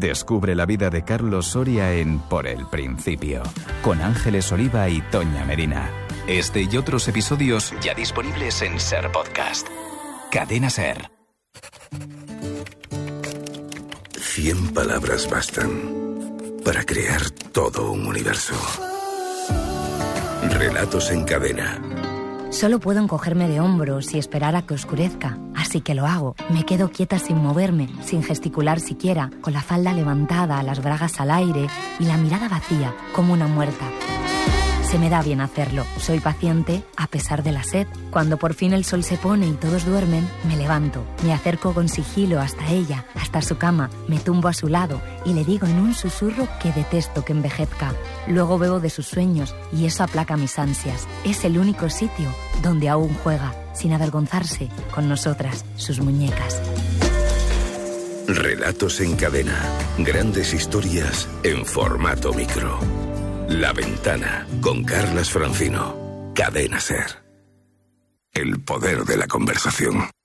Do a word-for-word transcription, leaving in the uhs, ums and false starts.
Descubre la vida de Carlos Soria en Por el Principio, con Ángeles Oliva y Toña Medina. Este y otros episodios ya disponibles en Ser Podcast. Cadena Ser. Cien palabras bastan para crear todo un universo. Relatos en cadena. Solo puedo encogerme de hombros y esperar a que oscurezca. Así que lo hago. Me quedo quieta sin moverme, sin gesticular siquiera, con la falda levantada, las bragas al aire y la mirada vacía, como una muerta. Se me da bien hacerlo. Soy paciente a pesar de la sed. Cuando por fin el sol se pone y todos duermen, me levanto. Me acerco con sigilo hasta ella, hasta su cama. Me tumbo a su lado y le digo en un susurro que detesto que envejezca. Luego bebo de sus sueños y eso aplaca mis ansias. Es el único sitio donde aún juega, sin avergonzarse, con nosotras, sus muñecas. Relatos en cadena. Grandes historias en formato micro. La Ventana, con Carlas Francino. Cadena Ser. El poder de la conversación.